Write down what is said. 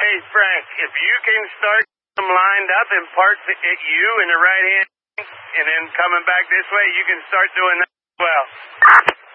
Hey, Frank, if you can start them lined up and park at you in the right hand and then coming back this way, you can start doing that as well.